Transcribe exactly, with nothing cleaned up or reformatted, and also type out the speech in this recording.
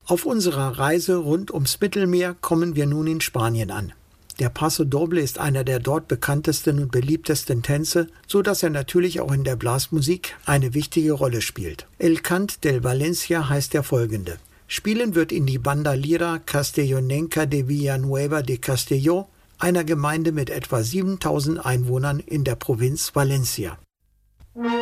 Auf unserer Reise rund ums Mittelmeer kommen wir nun in Spanien an. Der Paso Doble ist einer der dort bekanntesten und beliebtesten Tänze, so dass er natürlich auch in der Blasmusik eine wichtige Rolle spielt. El Cant del Valencia heißt der folgende. Spielen wird in die Banda Lira Castellonenca de Villanueva de Castelló, einer Gemeinde mit etwa siebentausend Einwohnern in der Provinz Valencia.